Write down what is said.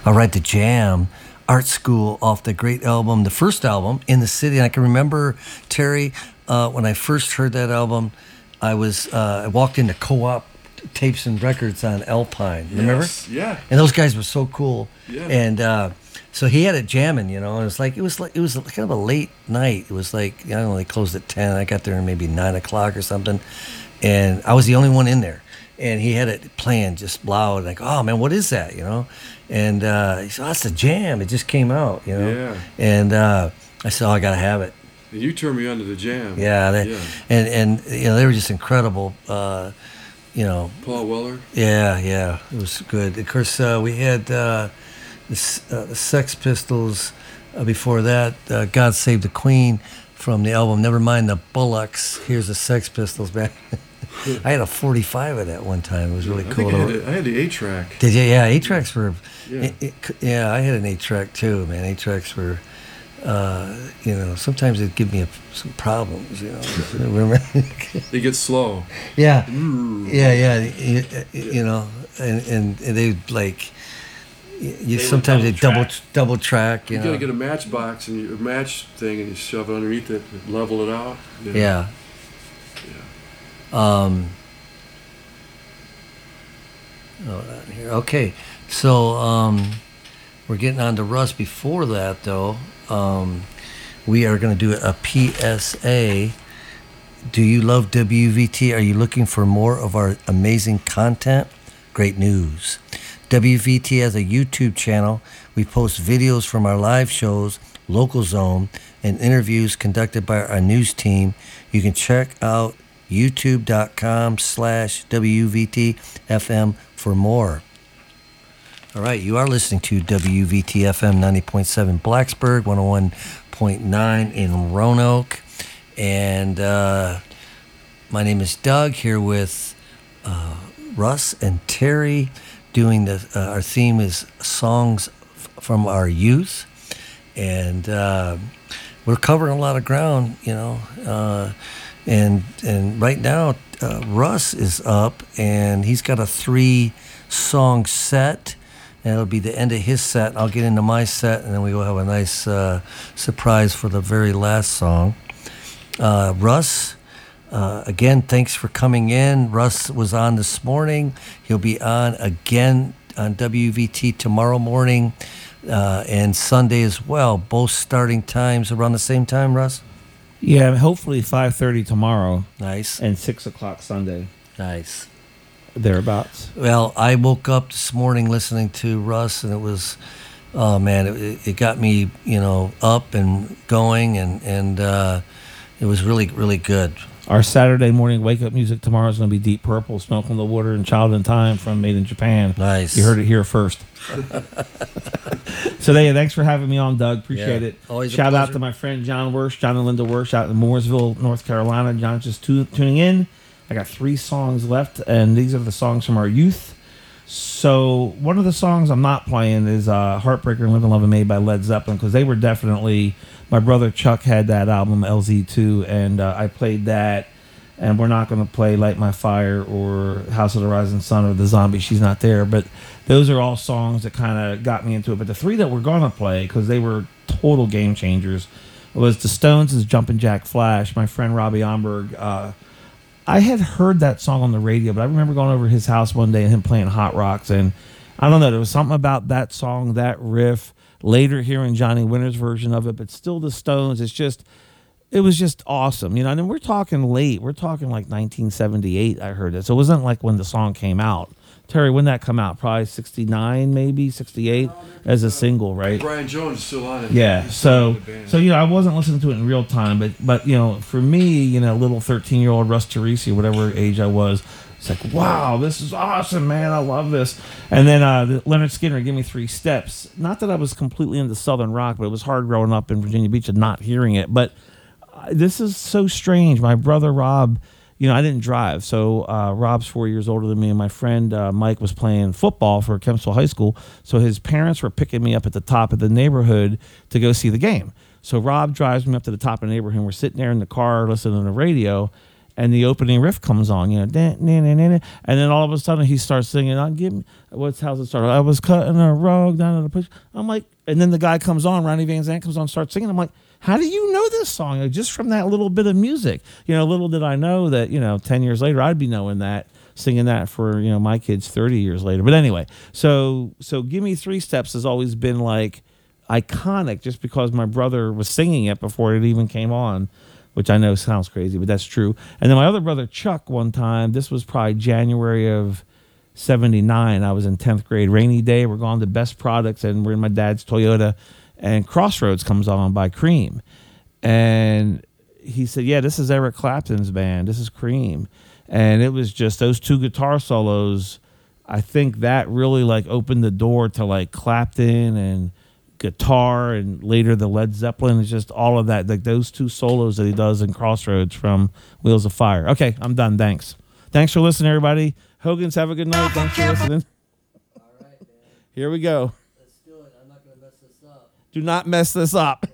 All right, The Jam, Art School off the great album, the first album, In the City. And I can remember, Terry, when I first heard that album, I walked into Co-op Tapes and Records on Alpine. Remember? Yes, yeah. And those guys were so cool. Yeah. And so he had it jamming, and it was kind of a late night. It was like, I don't know, they closed at 10. I got there at maybe 9 o'clock or something, and I was the only one in there. And he had it playing just loud, like, oh man, what is that? And he said, oh, that's The Jam. It just came out, Yeah. And I said, oh, I gotta have it. And you turned me on to The Jam. Yeah, and they were just incredible. Paul Weller. Yeah, it was good. Of course, we had the Sex Pistols before that. God Save the Queen from the album Nevermind the Bullocks. Here's the Sex Pistols, man. I had a 45 of that one time. It was really cool. I had the 8-track. Did you? Yeah, 8-tracks were. Yeah. I had an 8-track too, man. 8-tracks were. Sometimes it'd give me some problems. Remember? They get slow. Yeah. Ooh. Yeah. And they like. Sometimes they double track. You gotta get a matchbox and a match thing, and you shove it underneath it, and level it out. Yeah. Here. Okay, so we're getting on to Russ. Before that, though, we are going to do a PSA. Do you love WVT? Are you looking for more of our amazing content? Great news. WVT has a YouTube channel. We post videos from our live shows, Local Zone, and interviews conducted by our news team. You can check out youtube.com/WVTFM for more. All right, you are listening to WVTFM 90.7 Blacksburg, 101.9 in Roanoke. And my name is Doug, here with Russ and Terry, doing our theme is songs from our youth. And we're covering a lot of ground, And right now, Russ is up, and he's got a 3-song set, and it'll be the end of his set. I'll get into my set, and then we will have a nice surprise for the very last song. Russ, again, thanks for coming in. Russ was on this morning. He'll be on again on WVT tomorrow morning and Sunday as well. Both starting times around the same time, Russ? Yeah, hopefully 5:30 tomorrow. Nice. And 6 o'clock Sunday. Nice. Thereabouts. Well, I woke up this morning listening to Russ, and it was, oh man, it got me, up and going, and it was really, really good. Our Saturday morning wake-up music tomorrow is going to be Deep Purple, Smoke on the Water, and Child in Time from Made in Japan. Nice. You heard it here first. So, thanks for having me on, Doug. Appreciate it. Always a Shout out pleasure. to my friend John Wirsch, John and Linda Wirsch out in Mooresville, North Carolina. John's just tuning in. I got 3 songs left, and these are the songs from our youth. So one of the songs I'm not playing is Heartbreaker and Live and Love and Made by Led Zeppelin, because they were definitely, my brother Chuck had that album, LZ2, and I played that. And we're not going to play Light My Fire or House of the Rising Sun or The Zombie, She's Not There. But those are all songs that kind of got me into it. But the 3 that we're going to play, because they were total game changers, was the Stones' Jumpin' Jack Flash. My friend Robbie Omberg, I had heard that song on the radio, but I remember going over to his house one day and him playing Hot Rocks. And I don't know, there was something about that song, that riff, later hearing Johnny Winter's version of it, but still the Stones, it was just awesome, And then we're talking late. We're talking like 1978, I heard it. So it wasn't like when the song came out. Terry, when did that come out? Probably 69, maybe 68 as a single, right? Brian Jones is still on it. Yeah. So I wasn't listening to it in real time, but for me, little 13-year-old Russ Teresi, whatever age I was, it's like, wow, this is awesome, man. I love this. And then Leonard Skinner, Give Me 3 Steps. Not that I was completely into Southern rock, but it was hard growing up in Virginia Beach and not hearing it. But this is so strange. My brother Rob, I didn't drive, so Rob's 4 years older than me, and my friend Mike was playing football for Kempsville High School, so his parents were picking me up at the top of the neighborhood to go see the game. So Rob drives me up to the top of the neighborhood, and we're sitting there in the car listening to the radio, and the opening riff comes on, you know, and then all of a sudden he starts singing, "I'll give me how's it start? I was cutting a rug down at the push." I'm like, and then the guy comes on, Ronnie Van Zant comes on, starts singing. I'm like, how do you know this song? Like, just from that little bit of music, you know, little did I know that, you know, 10 years later I'd be knowing that, singing that for, you know, my kids 30 years later. But anyway, so Give Me Three Steps has always been like iconic, just because my brother was singing it before it even came on, which I know sounds crazy, but that's true. And then my other brother, Chuck, one time, this was probably January of 79. I was in 10th grade, rainy day. We're going to Best Products, and we're in my dad's Toyota, and Crossroads comes on by Cream. And he said, yeah, this is Eric Clapton's band. This is Cream. And it was just those two guitar solos. I think that really like opened the door to like Clapton and guitar, and later the Led Zeppelin. Is just all of that, like those two solos that he does in Crossroads from Wheels of Fire. Okay, I'm done. Thanks for listening, everybody. Hogan's, have a good night. Thanks for listening. All right, man. Here we go. Let's do it. I'm not going to mess this up. Do not mess this up.